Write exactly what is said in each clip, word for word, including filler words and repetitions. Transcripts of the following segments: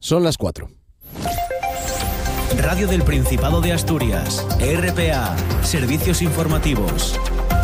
Son las cuatro. Radio del Principado de Asturias, R P A, Servicios Informativos.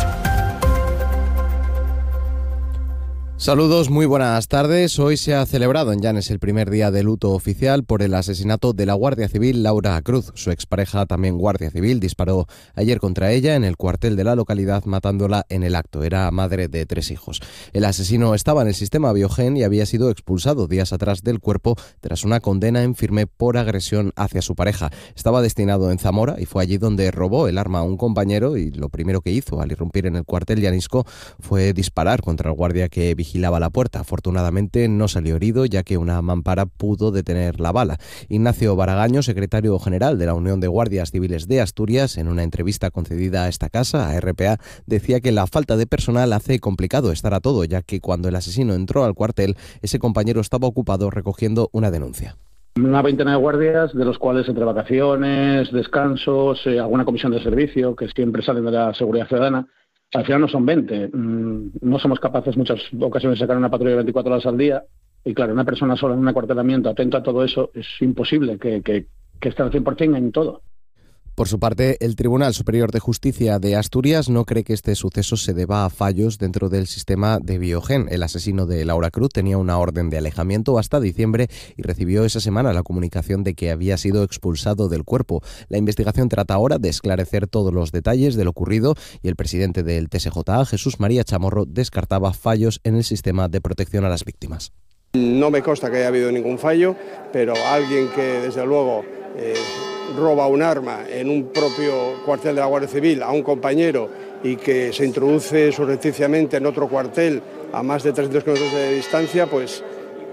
Saludos, muy buenas tardes. Hoy se ha celebrado en Llanes el primer día de luto oficial por el asesinato de la Guardia Civil Laura Cruz. Su expareja, también Guardia Civil, disparó ayer contra ella en el cuartel de la localidad, matándola en el acto. Era madre de tres hijos. El asesino estaba en el sistema Biogen y había sido expulsado días atrás del cuerpo tras una condena en firme por agresión hacia su pareja. Estaba destinado en Zamora y fue allí donde robó el arma a un compañero, y lo primero que hizo al irrumpir en el cuartel llanisco fue disparar contra el guardia que vigilaba vigilaba la puerta. Afortunadamente no salió herido, ya que una mampara pudo detener la bala. Ignacio Baragaño, secretario general de la Unión de Guardias Civiles de Asturias, en una entrevista concedida a esta casa, a R P A, decía que la falta de personal hace complicado estar a todo, ya que cuando el asesino entró al cuartel, ese compañero estaba ocupado recogiendo una denuncia. Una veintena de guardias, de los cuales entre vacaciones, descansos, eh, alguna comisión de servicio, que siempre salen de la seguridad ciudadana, al final no son veinte. No somos capaces muchas ocasiones de sacar una patrulla veinticuatro horas al día. Y claro, una persona sola en un acuartelamiento atento a todo eso, es imposible que, que, que esté al cien por ciento en todo. Por su parte, el Tribunal Superior de Justicia de Asturias no cree que este suceso se deba a fallos dentro del sistema de Biogen. El asesino de Laura Cruz tenía una orden de alejamiento hasta diciembre y recibió esa semana la comunicación de que había sido expulsado del cuerpo. La investigación trata ahora de esclarecer todos los detalles de lo ocurrido, y el presidente del T S J A, Jesús María Chamorro, descartaba fallos en el sistema de protección a las víctimas. No me consta que haya habido ningún fallo, pero alguien que desde luego eh, roba un arma en un propio cuartel de la Guardia Civil a un compañero y que se introduce surrepticiamente en otro cuartel a más de trescientos kilómetros de distancia, pues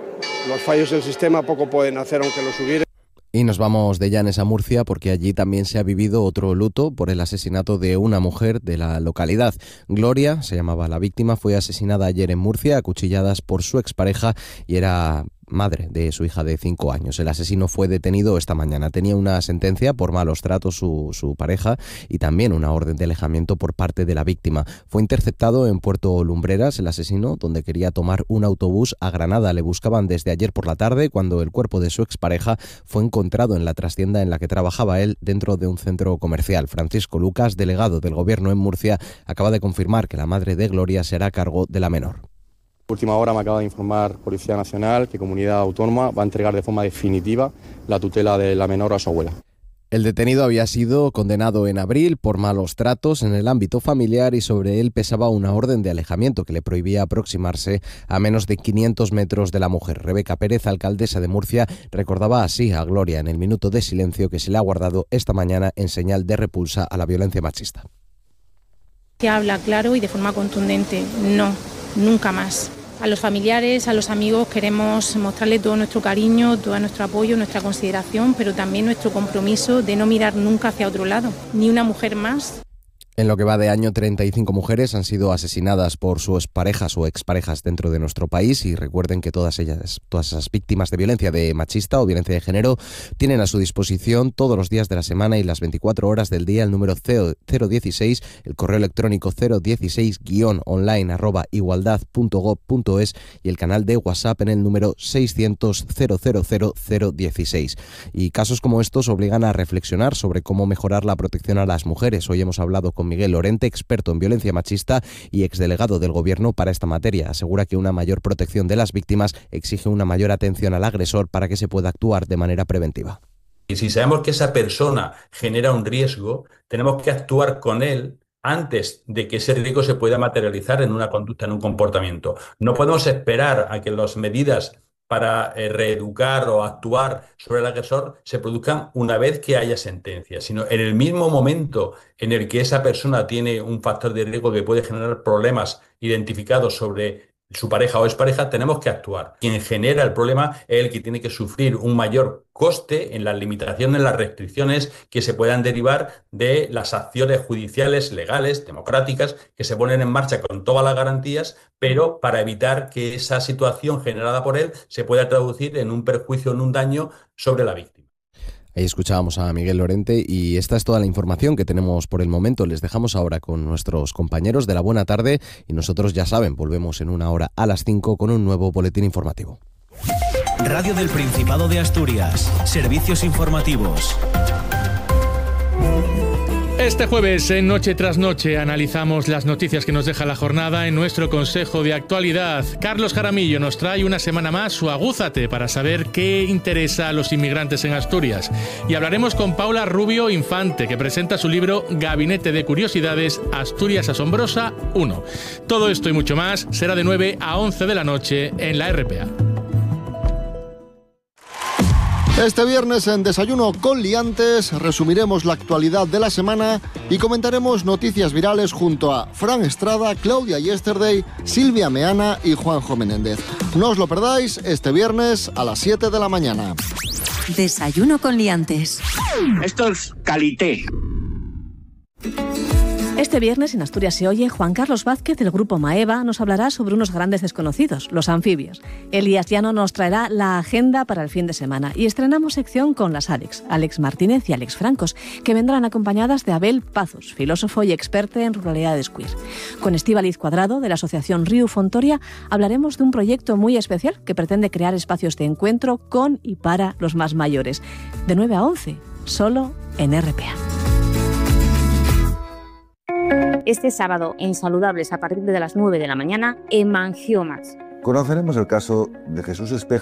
los fallos del sistema poco pueden hacer aunque los hubiera. Y nos vamos de Llanes a Murcia, porque allí también se ha vivido otro luto por el asesinato de una mujer de la localidad. Gloria, se llamaba la víctima, fue asesinada ayer en Murcia a cuchilladas por su expareja y era madre de su hija de cinco años. El asesino fue detenido esta mañana. Tenía una sentencia por malos tratos su, su pareja y también una orden de alejamiento por parte de la víctima. Fue interceptado en Puerto Lumbreras el asesino, donde quería tomar un autobús a Granada. Le buscaban desde ayer por la tarde, cuando el cuerpo de su expareja fue encontrado en la trastienda en la que trabajaba él dentro de un centro comercial. Francisco Lucas, delegado del Gobierno en Murcia, acaba de confirmar que la madre de Gloria será a cargo de la menor. Última hora me acaba de informar Policía Nacional que Comunidad Autónoma va a entregar de forma definitiva la tutela de la menor a su abuela. El detenido había sido condenado en abril por malos tratos en el ámbito familiar y sobre él pesaba una orden de alejamiento que le prohibía aproximarse a menos de quinientos metros de la mujer. Rebeca Pérez, alcaldesa de Murcia, recordaba así a Gloria en el minuto de silencio que se le ha guardado esta mañana en señal de repulsa a la violencia machista. Se habla claro y de forma contundente: no, nunca más. A los familiares, a los amigos, queremos mostrarles todo nuestro cariño, todo nuestro apoyo, nuestra consideración, pero también nuestro compromiso de no mirar nunca hacia otro lado. Ni una mujer más. En lo que va de año, treinta y cinco mujeres han sido asesinadas por sus parejas o exparejas dentro de nuestro país, y recuerden que todas ellas, todas esas víctimas de violencia de machista o violencia de género tienen a su disposición todos los días de la semana y las veinticuatro horas del día el número cero dieciséis, el correo electrónico cero dieciséis guión online arroba igualdad punto gob punto es y el canal de WhatsApp en el número seiscientos cero cero cero cero dieciséis. Y casos como estos obligan a reflexionar sobre cómo mejorar la protección a las mujeres. Hoy hemos hablado con Miguel Lorente, experto en violencia machista y exdelegado del Gobierno para esta materia. Asegura que una mayor protección de las víctimas exige una mayor atención al agresor para que se pueda actuar de manera preventiva. Y si sabemos que esa persona genera un riesgo, tenemos que actuar con él antes de que ese riesgo se pueda materializar en una conducta, en un comportamiento. No podemos esperar a que las medidas para eh, reeducar o actuar sobre el agresor se produzcan una vez que haya sentencia, sino en el mismo momento en el que esa persona tiene un factor de riesgo que puede generar problemas identificados sobre su pareja o expareja, tenemos que actuar. Quien genera el problema es el que tiene que sufrir un mayor coste en las limitaciones, las restricciones que se puedan derivar de las acciones judiciales, legales, democráticas, que se ponen en marcha con todas las garantías, pero para evitar que esa situación generada por él se pueda traducir en un perjuicio, en un daño sobre la víctima. Ahí escuchábamos a Miguel Lorente y esta es toda la información que tenemos por el momento. Les dejamos ahora con nuestros compañeros de la Buena Tarde y nosotros, ya saben, volvemos en una hora a las cinco con un nuevo boletín informativo. Radio del Principado de Asturias. Servicios informativos. Este jueves, en Noche tras Noche, analizamos las noticias que nos deja la jornada en nuestro Consejo de Actualidad. Carlos Jaramillo nos trae una semana más su Agúzate para saber qué interesa a los inmigrantes en Asturias. Y hablaremos con Paula Rubio Infante, que presenta su libro Gabinete de Curiosidades, Asturias Asombrosa uno. Todo esto y mucho más será de nueve a once de la noche en la R P A. Este viernes en Desayuno con Liantes resumiremos la actualidad de la semana y comentaremos noticias virales junto a Fran Estrada, Claudia Yesterday, Silvia Meana y Juanjo Menéndez. No os lo perdáis este viernes a las siete de la mañana. Desayuno con Liantes. Esto es calité. Este viernes en Asturias se oye, Juan Carlos Vázquez del grupo Maeva nos hablará sobre unos grandes desconocidos, los anfibios. Elías Llano nos traerá la agenda para el fin de semana y estrenamos sección con las Alex, Alex Martínez y Alex Francos, que vendrán acompañadas de Abel Pazos, filósofo y experto en ruralidades queer. Con Estíbaliz Cuadrado de la asociación Riu Fontoria hablaremos de un proyecto muy especial que pretende crear espacios de encuentro con y para los más mayores. De nueve a once, solo en R P A. Este sábado, en Saludables, a partir de las nueve de la mañana, Hemangiomas. Conoceremos el caso de Jesús Espejo.